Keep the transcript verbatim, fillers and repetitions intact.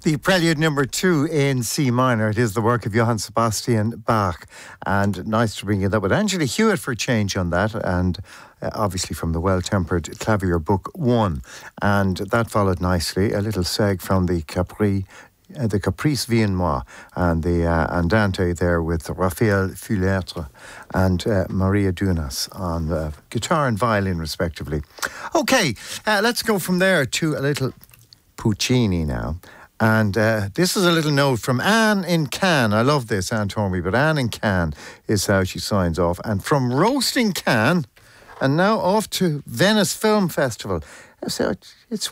The Prelude number two in C minor. It is the work of Johann Sebastian Bach. And nice to bring you that with Angela Hewitt for a change on that. And uh, obviously from the Well-Tempered Clavier Book one. And that followed nicely a little seg from the Capri. Uh, the Caprice Viennois and the uh, Andante there with Raphael Fulêtre and uh, Maria Dunas on uh, guitar and violin respectively. Okay, uh, let's go from there to a little Puccini now. And uh, this is a little note from Anne in Cannes. I love this, Anne Tormey, but Anne in Cannes is how she signs off. And from Roasting Cannes, and now off to Venice Film Festival. So it's